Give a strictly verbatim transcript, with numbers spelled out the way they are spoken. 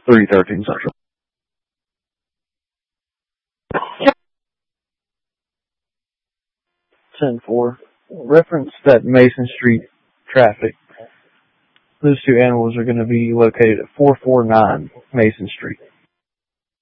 three thirteen Central. ten four. Reference that Mason Street traffic. Those two animals are going to be located at four forty-nine Mason Street.